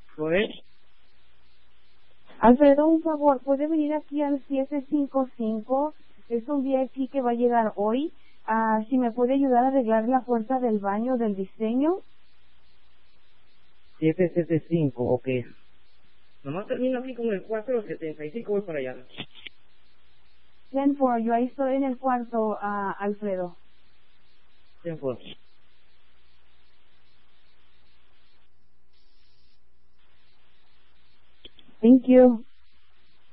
Pues, Alfredo, un favor, ¿puede venir aquí al 755? Es un VIP que va a llegar hoy. Si me puede ayudar a arreglar la puerta del baño del diseño. 775, ok. Nomás termino aquí con el 475, voy para allá. 10-4, yo ahí estoy en el cuarto, Alfredo. Tiempo. Thank you.